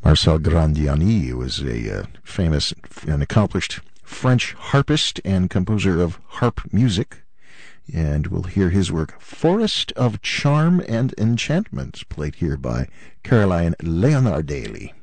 Marcel Grandiani was a famous and accomplished French harpist and composer of harp music, and we'll hear his work Forest of Charm and Enchantment, played here by Caroline Leonardelli.